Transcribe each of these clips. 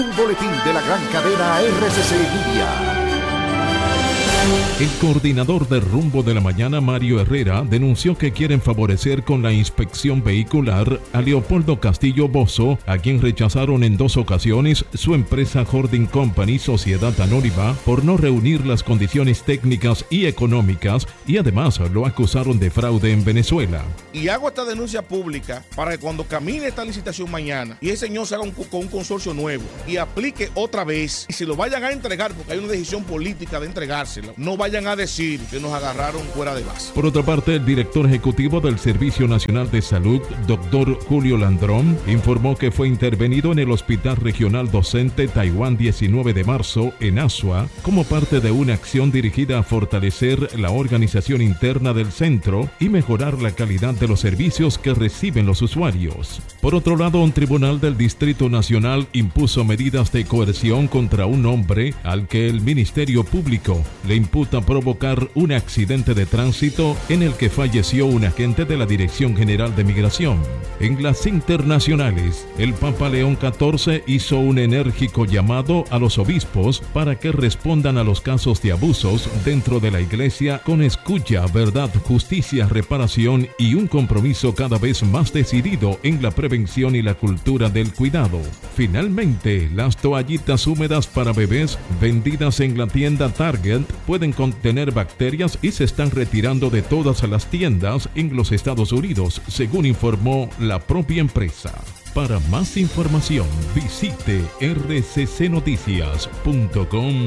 Un boletín de la gran cadena RCC Media. El coordinador de Rumbo de la Mañana, Mario Herrera, denunció que quieren favorecer con la inspección vehicular a Leopoldo Castillo Bozo, a quien rechazaron en 2 ocasiones su empresa Holding Company Sociedad Anónima por no reunir las condiciones técnicas y económicas, y además lo acusaron de fraude en Venezuela. Y hago esta denuncia pública para que cuando camine esta licitación mañana y ese señor se haga con un consorcio nuevo y aplique otra vez y se lo vayan a entregar, porque hay una decisión política de entregárselo, no vayan a decir que nos agarraron fuera de base. Por otra parte, el director ejecutivo del Servicio Nacional de Salud, doctor Julio Landrón, informó que fue intervenido en el Hospital Regional Docente Taiwán 19 de marzo en Asua como parte de una acción dirigida a fortalecer la organización interna del centro y mejorar la calidad de los servicios que reciben los usuarios. Por otro lado, un tribunal del Distrito Nacional impuso medidas de coerción contra un hombre al que el Ministerio Público le imputa provocar un accidente de tránsito en el que falleció un agente de la Dirección General de Migración. En las internacionales, el Papa León XIV hizo un enérgico llamado a los obispos para que respondan a los casos de abusos dentro de la Iglesia con escucha, verdad, justicia, reparación y un compromiso cada vez más decidido en la prevención y la cultura del cuidado. Finalmente, las toallitas húmedas para bebés vendidas en la tienda Target pueden contener bacterias y se están retirando de todas las tiendas en los Estados Unidos, según informó la propia empresa. Para más información, visite rccnoticias.com.do,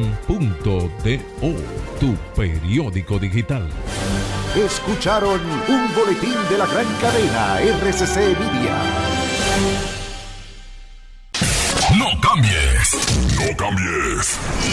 tu periódico digital. Escucharon un boletín de la gran cadena RCC Media. No cambies.